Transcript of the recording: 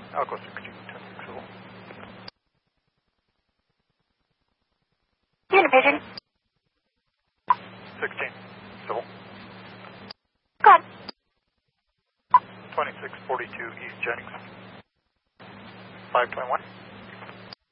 Alco 16, 10 civil. Univision. 16, civil. Go ahead. 2642 East Jennings. 521.